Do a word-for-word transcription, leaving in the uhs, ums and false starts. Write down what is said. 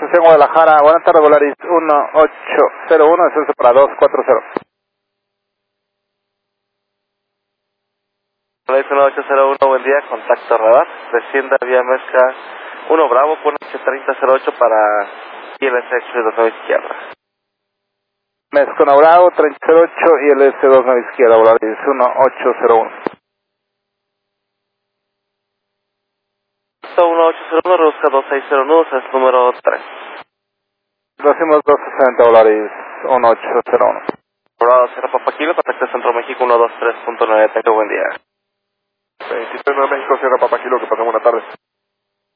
Estación Guadalajara. Buenas tardes, Volaris uno ocho cero uno, descenso para dos cuatro cero. Volaris uno ocho cero uno, buen día, contacto radar. Descienda vía Mezca uno Bravo, con H treinta cero ocho para I L S dos nueve izquierda. Mezca uno Bravo, treinta cero ocho y el S dos nueve izquierda, Volaris uno ocho cero uno. uno ocho cero uno, rebusca dos seis cero nudos, es número tres. Lo hacemos dos sesenta, Volaris uno ocho cero uno. Bravo, Sierra Papa Kilo, contacto Centro México uno dos tres punto nueve, tenga buen día. veintitrés Nuevo México, Sierra Papa Kilo, que pasemos una tarde.